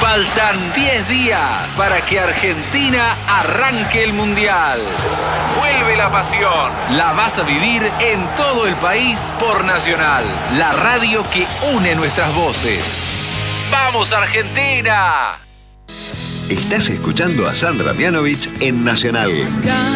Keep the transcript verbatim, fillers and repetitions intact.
Faltan diez días para que Argentina arranque el Mundial. Vuelve la pasión. La vas a vivir en todo el país por Nacional, la radio que une nuestras voces. ¡Vamos, Argentina! Estás escuchando a Sandra Mianovich en Nacional.